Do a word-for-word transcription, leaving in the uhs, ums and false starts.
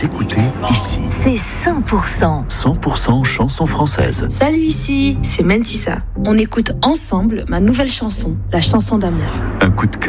Vous écoutez ici. C'est cent pour cent. cent pour cent chanson française. Salut, ici, c'est Mentissa. On écoute ensemble ma nouvelle chanson, la chanson d'amour. Un coup de cœur